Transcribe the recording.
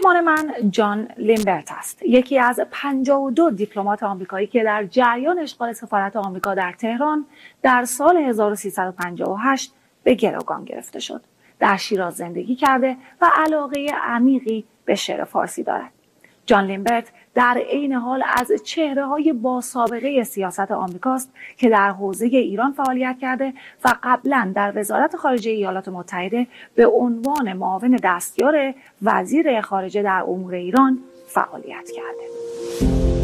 مهمان من جان لیمبرت است، یکی از 52 دیپلمات آمریکایی که در جریان اشغال سفارت آمریکا در تهران در سال 1358 به گروگان گرفته شد. در شیراز زندگی کرده و علاقه عمیقی به شعر فارسی دارد. جان لیمبرت در عین حال از چهره‌های با سابقه سیاست آمریکاست که در حوزه ایران فعالیت کرده و قبلا در وزارت خارجه ایالات متحده به عنوان معاون دستیار وزیر خارجه در امور ایران فعالیت کرده.